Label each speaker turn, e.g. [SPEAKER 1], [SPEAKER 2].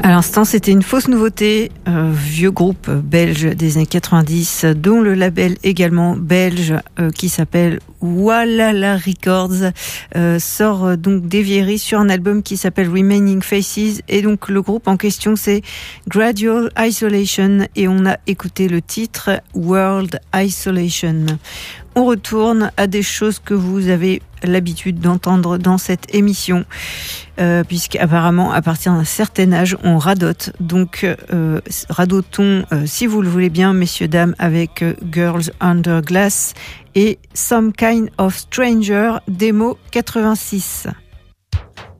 [SPEAKER 1] À l'instant, c'était une fausse nouveauté, vieux groupe belge des années 90, dont le label également belge qui s'appelle Walala Records sort donc des vieilleries sur un album qui s'appelle Remaining Faces, et donc le groupe en question c'est Gradual Isolation, et on a écouté le titre World Isolation. On retourne à des choses que vous avez l'habitude d'entendre dans cette émission, puisqu'apparemment à partir d'un certain âge on radote, donc radotons si vous le voulez bien, messieurs dames, avec Girls Under Glass et Some Kind of Stranger, démo 86.